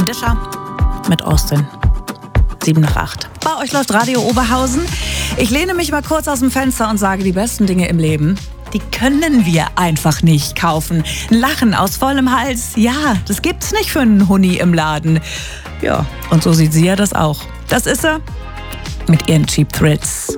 Alicia mit Austin. 7 nach 8. Bei euch läuft Radio Oberhausen. Ich lehne mich mal kurz aus dem Fenster und sage, die besten Dinge im Leben, die können wir einfach nicht kaufen. Ein Lachen aus vollem Hals, ja, das gibt's nicht für einen Huni im Laden. Ja, und so sieht sie ja das auch. Das ist er mit ihren Cheap Thrills.